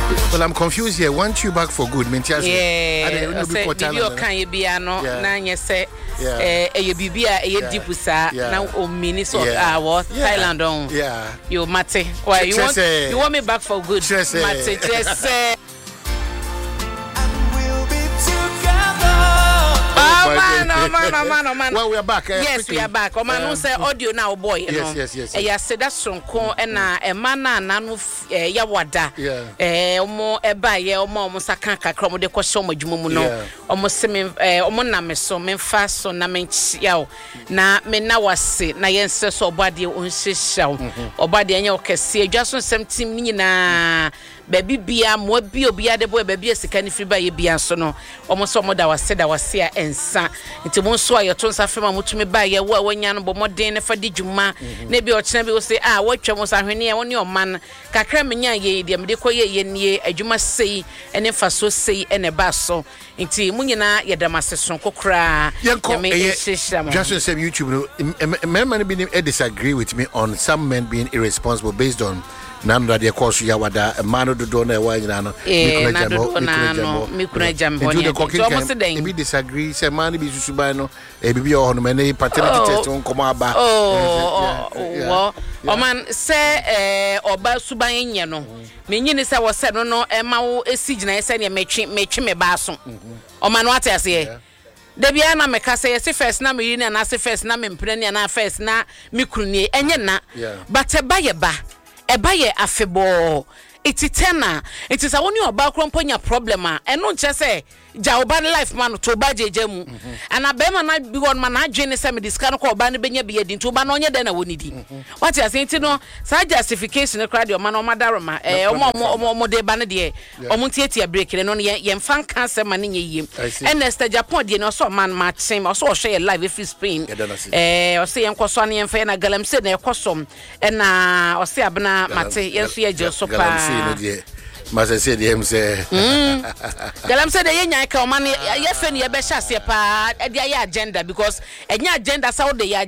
Well, I'm confused here. Want you back for good? Yeah, video can be ano na nyese e bibia e dipusa na o mini so Thailand on. Yeah. You mate. Why you want me back for good? Mate just man. Well, we are back. Yes, we are back. Oman who say audio now, boy. Yes. Ya said that sonko na emana nanu ya wada. Omo eba ye omo saka kakra mo de kwso mo dwumu no. Omo se me omo na me so me fa so na me ya na me na wase na ye nse so obade onhyehyaw. Obade anya okese adwaso nsem tim nyina baby bia mo bi obi ade boy baby esika ni free ba ye bia so no omo so mo da wase a ensa nti mo so ayo to nsa fema mutumi ba ye wo awanya no bo modern ne fa di dwuma na bi o kina bi o say watwa mo sa hwene e woni o man kakra menya ye de me de koye ye nie adwuma sei ene fa so sei ene ba so nti mo nyina ye da maseson kokra me just say YouTube men be disagree with me on some men being irresponsible based on Nando de course ya wada mano do do na wa nyina no mikuna jambo ni we disagree say man bi susuban no e bibi o hono me paternity test on komo aba o man say oba suban nye no me nyini say wo se no e ma wo esigina ese ne metwe me ba so o man what ase Debia na meka say yes first na me yini na say first na me mpre na first na mikunu ni enye na but eba ye afebo ititena it is a woni oba kromponya problem a eno nche say ja oba life man to oba jeje mu ana be ma na bi won ma na adwene say me diska no ko oba ne benya bi yedi to oba no onye de na woni di what you say no sa justification crowd your man o madaroma omo de ba ne de omo tietia break ne no ye mfan cancer man nye yiem Ernest Japan de no so man ma chem o so share live if Spain o say en koso na yemfa na galamse na ekosom na o say abna mate yenso ye je so pa Must say him say Galam said the yenya ka o man ye fe ne ye be hya se pa e dia agenda because enya agenda sa wo de